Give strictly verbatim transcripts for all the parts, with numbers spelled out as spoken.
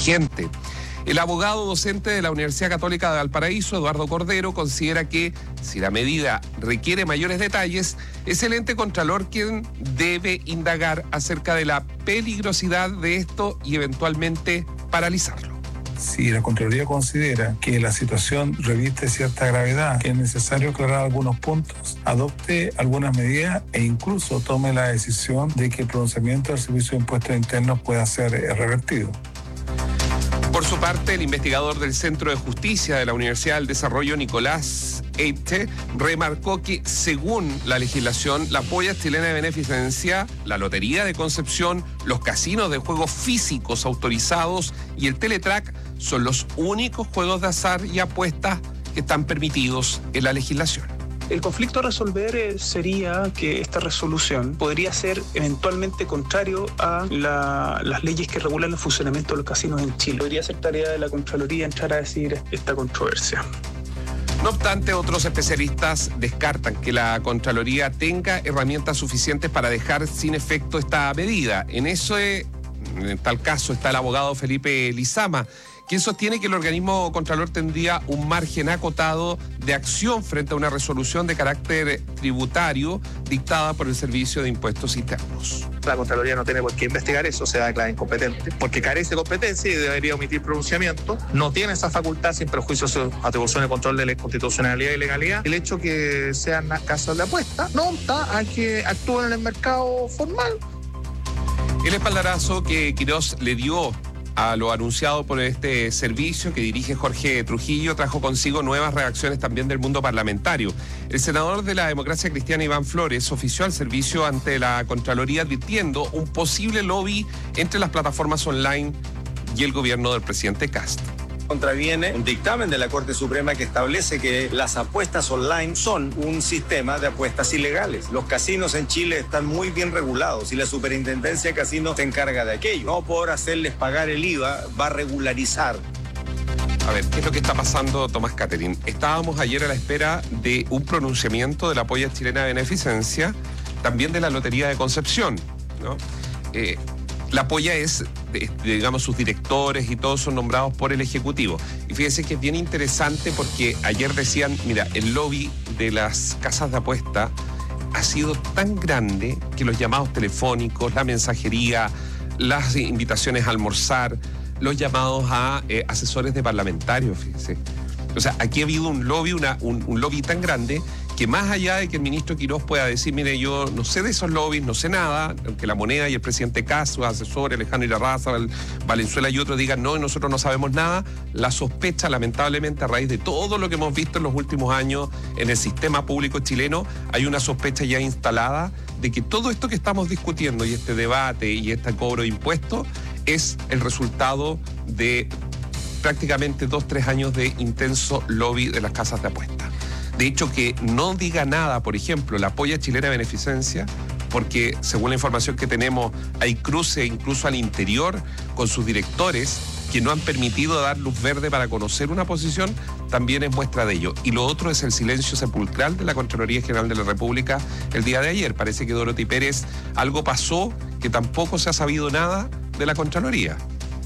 vigente. El abogado docente de la Universidad Católica de Valparaíso, Eduardo Cordero, considera que si la medida requiere mayores detalles, es el ente contralor quien debe indagar acerca de la peligrosidad de esto y eventualmente paralizarlo. Si la Contraloría considera que la situación reviste cierta gravedad, que es necesario aclarar algunos puntos, adopte algunas medidas e incluso tome la decisión de que el pronunciamiento del Servicio de Impuestos Internos pueda ser revertido. Por su parte, el investigador del Centro de Justicia de la Universidad del Desarrollo, Nicolás Eite, remarcó que, según la legislación, la polla chilena de beneficencia, la Lotería de Concepción, los casinos de juegos físicos autorizados y el Teletrack son los únicos juegos de azar y apuestas que están permitidos en la legislación. El conflicto a resolver eh, sería que esta resolución podría ser eventualmente contrario a la, las leyes que regulan el funcionamiento de los casinos en Chile. Podría ser tarea de la Contraloría entrar a decidir esta controversia. No obstante, otros especialistas descartan que la Contraloría tenga herramientas suficientes para dejar sin efecto esta medida. En eso, en tal caso, está el abogado Felipe Lizama, quien sostiene que el organismo contralor tendría un margen acotado de acción frente a una resolución de carácter tributario dictada por el Servicio de Impuestos Internos. La Contraloría no tiene por qué investigar eso, se declara incompetente, porque carece de competencia y debería omitir pronunciamiento. No tiene esa facultad sin perjuicio de su atribución de control de la constitucionalidad y legalidad. El hecho que sean casas de apuesta no obsta a que actúen en el mercado formal. El espaldarazo que Quirós le dio a lo anunciado por este servicio que dirige Jorge Trujillo trajo consigo nuevas reacciones también del mundo parlamentario. El senador de la Democracia Cristiana, Iván Flores, ofició al servicio ante la Contraloría advirtiendo un posible lobby entre las plataformas online y el gobierno del presidente Kast. Contraviene un dictamen de la Corte Suprema que establece que las apuestas online son un sistema de apuestas ilegales. Los casinos en Chile están muy bien regulados y la Superintendencia de Casinos se encarga de aquello. No por hacerles pagar el I V A va a regularizar. A ver, ¿qué es lo que está pasando, Tomás Catherine? Estábamos ayer a la espera de un pronunciamiento de la polla chilena de beneficencia, también de la Lotería de Concepción, ¿no? Eh, La polla es, digamos, sus directores y todos son nombrados por el Ejecutivo. Y fíjense que es bien interesante porque ayer decían, mira, el lobby de las casas de apuesta ha sido tan grande que los llamados telefónicos, la mensajería, las invitaciones a almorzar, los llamados a eh, asesores de parlamentarios, fíjense. O sea, aquí ha habido un lobby, una, un, un lobby tan grande que más allá de que el ministro Quirós pueda decir, mire, yo no sé de esos lobbies, no sé nada, aunque La Moneda y el presidente Kast, sus asesores, Alejandro Irarráza, Valenzuela y otros digan, no, nosotros no sabemos nada, la sospecha, lamentablemente, a raíz de todo lo que hemos visto en los últimos años en el sistema público chileno, hay una sospecha ya instalada de que todo esto que estamos discutiendo y este debate y este cobro de impuestos es el resultado de prácticamente dos, tres años de intenso lobby de las casas de apuestas. De hecho, que no diga nada, por ejemplo, la polla chilena de beneficencia, porque según la información que tenemos, hay cruce incluso al interior con sus directores que no han permitido dar luz verde para conocer una posición, también es muestra de ello. Y lo otro es el silencio sepulcral de la Contraloría General de la República el día de ayer. Parece que Dorothy Pérez, algo pasó que tampoco se ha sabido nada de la Contraloría.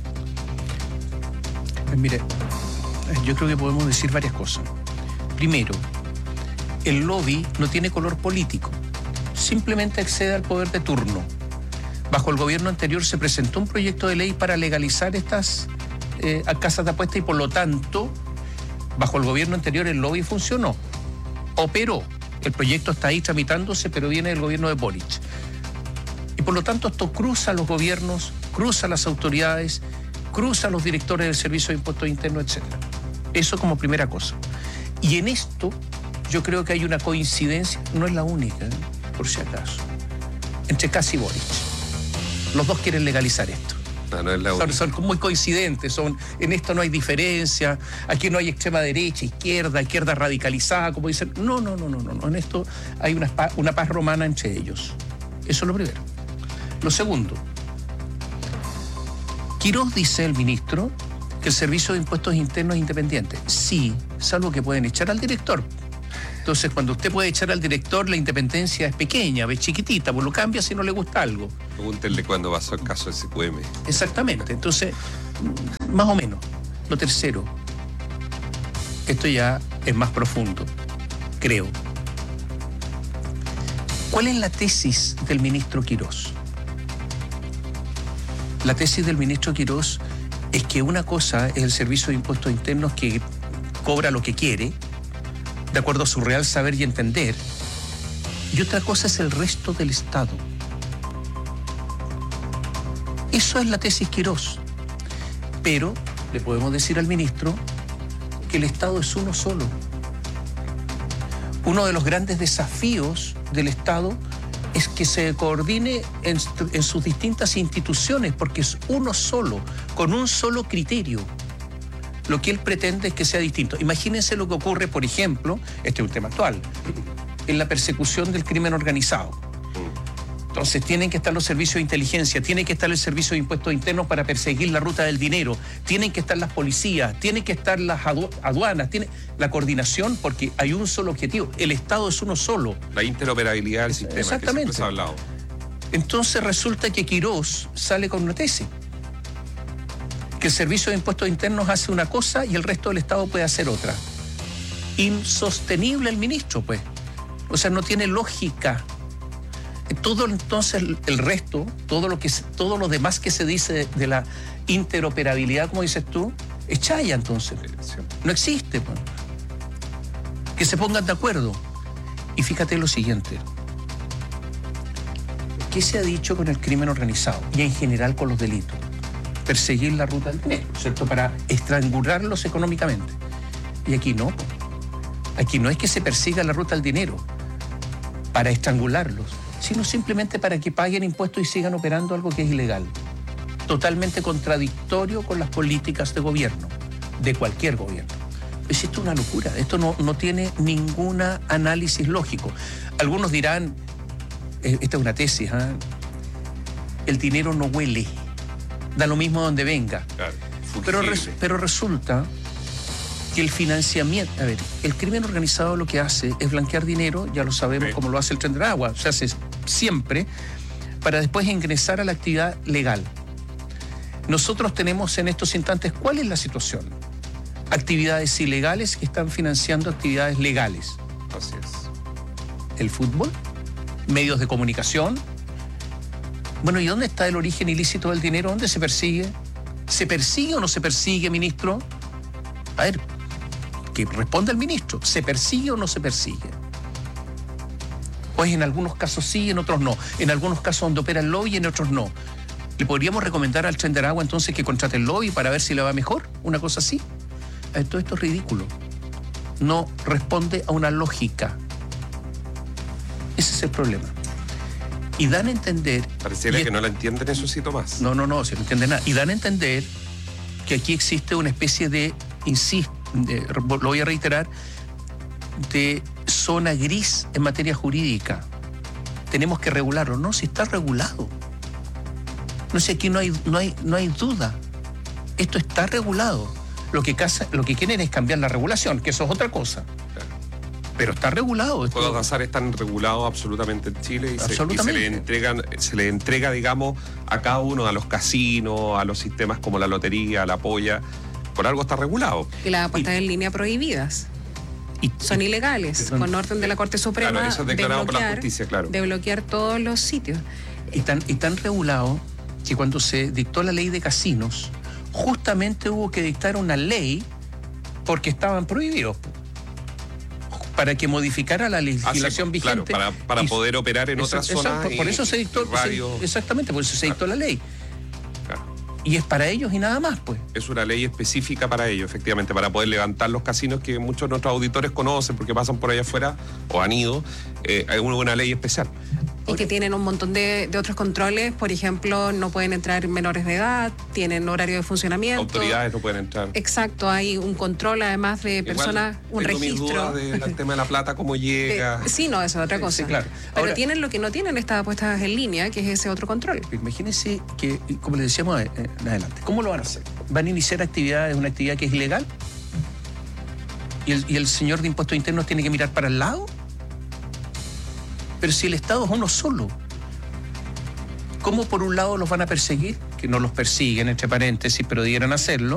Mire, yo creo que podemos decir varias cosas. Primero, el lobby no tiene color político, simplemente accede al poder de turno. Bajo el gobierno anterior se presentó un proyecto de ley para legalizar estas eh, casas de apuesta y por lo tanto, bajo el gobierno anterior el lobby funcionó, operó. El proyecto está ahí tramitándose, pero viene del gobierno de Boric. Y por lo tanto esto cruza los gobiernos, cruza las autoridades, cruza los directores del Servicio de Impuestos Internos, etcétera. Eso como primera cosa. Y en esto yo creo que hay una coincidencia, no es la única, ¿eh? por si acaso, entre Kast y Boric. Los dos quieren legalizar esto. No, no es la única. Son, son muy coincidentes, son, en esto no hay diferencia, aquí no hay extrema derecha, izquierda, izquierda radicalizada, como dicen. No, no, no, no, no, no. En esto hay una, una paz romana entre ellos. Eso es lo primero. Lo segundo, Quirós dice, el ministro, que el Servicio de Impuestos Internos es independiente. Sí, salvo que pueden echar al director. Entonces, cuando usted puede echar al director, la independencia es pequeña, es chiquitita, pues lo cambia si no le gusta algo. Pregúntenle cuándo pasó el caso de S Q M. Exactamente. Entonces, Más o menos. Lo tercero, esto ya es más profundo, creo. ¿Cuál es la tesis del ministro Quirós? La tesis del ministro Quirós es que una cosa es el Servicio de Impuestos Internos, que cobra lo que quiere, de acuerdo a su real saber y entender, y otra cosa es el resto del Estado. Eso es la tesis Quirós. Pero le podemos decir al ministro que el Estado es uno solo. Uno de los grandes desafíos del Estado es que se coordine en, en sus distintas instituciones, porque es uno solo, con un solo criterio. Lo que él pretende es que sea distinto. Imagínense lo que ocurre, por ejemplo, este es un tema actual, en la persecución del crimen organizado. Entonces tienen que estar los servicios de inteligencia, tiene que estar el servicio de impuestos internos para perseguir la ruta del dinero, tienen que estar las policías, tienen que estar las adu- aduanas, tiene la coordinación, porque hay un solo objetivo. El Estado es uno solo. La interoperabilidad del sistema, exactamente, que siempre se ha hablado. Entonces resulta que Quirós sale con una tesis, que el servicio de impuestos internos hace una cosa y el resto del Estado puede hacer otra. Insostenible el ministro, pues. O sea, no tiene lógica. Todo entonces el resto, todo lo que todo lo demás que se dice de, de la interoperabilidad, como dices tú, es chaya entonces. No existe, pues. Que se pongan de acuerdo. Y fíjate lo siguiente. ¿Qué se ha dicho con el crimen organizado y en general con los delitos? Perseguir la ruta del dinero, ¿cierto? Para estrangularlos económicamente. Y aquí no. Aquí no es que se persiga la ruta del dinero para estrangularlos, sino simplemente para que paguen impuestos y sigan operando algo que es ilegal. Totalmente contradictorio con las políticas de gobierno, de cualquier gobierno. Pues esto es una locura, esto no, no tiene ningún análisis lógico. Algunos dirán, eh, esta es una tesis, ¿eh? El dinero no huele, da lo mismo donde venga. Claro, pero, res, pero resulta que el financiamiento, a ver, el crimen organizado lo que hace es blanquear dinero, ya lo sabemos, sí, como lo hace el Tren de Aragua, se hace siempre, para después ingresar a la actividad legal. Nosotros tenemos en estos instantes, ¿cuál es la situación? Actividades ilegales que están financiando actividades legales. Así es. El fútbol, medios de comunicación. Bueno, ¿y dónde está el origen ilícito del dinero? ¿Dónde se persigue? ¿Se persigue o no se persigue, ministro? A ver, que responda el ministro. ¿Se persigue o no se persigue? Pues en algunos casos sí, en otros no. En algunos casos donde opera el lobby, en otros no. ¿Le podríamos recomendar al Tren de Aragua entonces que contrate el lobby para ver si le va mejor? ¿Una cosa así? Todo esto es ridículo. No responde a una lógica. Ese es el problema. Y dan a entender... Pareciera que no la entienden, eso sí, Tomás. No, no, no, se no entiende nada. Y dan a entender que aquí existe una especie de, insisto, de, lo voy a reiterar, de zona gris en materia jurídica. Tenemos que regularlo. No, si está regulado. No sé, aquí no hay, no hay, no hay duda. Esto está regulado. Lo que, casa, lo que quieren es cambiar la regulación, que eso es otra cosa. Claro. Pero está regulado. Los juegos de azar están regulados absolutamente en Chile y, se, y se, le entregan, se le entrega, digamos, a cada uno, a los casinos, a los sistemas como la lotería, la polla. Por algo está regulado. Y las apuestas en línea prohibidas. Y, son ilegales, son, con orden de la Corte Suprema, claro, eso es declarado de, bloquear, por la justicia, claro. de bloquear todos los sitios. Y tan, y tan regulado que cuando se dictó la ley de casinos, justamente hubo que dictar una ley porque estaban prohibidos, para que modificara la legislación ah, sí, vigente. Claro, para, para poder operar en otras zonas. Exacto, por eso se dictó, se, exactamente, por eso se dictó claro. la ley. Claro. Y es para ellos y nada más, pues. Es una ley específica para ellos, efectivamente, para poder levantar los casinos que muchos de nuestros auditores conocen porque pasan por allá afuera o han ido. Eh, hay una, una ley especial. Y que tienen un montón de, de otros controles, por ejemplo, no pueden entrar menores de edad, tienen horario de funcionamiento. Autoridades no pueden entrar. Exacto, hay un control además de personas, igual, un registro. Mis dudas del tema de la plata, cómo llega. Eh, sí, no, eso es otra cosa. Sí, claro. Pero Ahora, tienen lo que no tienen estas apuestas en línea, que es ese otro control. Imagínense que, como les decíamos eh, en adelante, ¿cómo lo van a hacer? ¿Van a iniciar actividades, una actividad que es ilegal? ¿Y el, y el señor de Impuestos Internos tiene que mirar para el lado? Pero si el Estado es uno solo, ¿cómo por un lado los van a perseguir que no los persiguen, entre paréntesis, pero debieran hacerlo,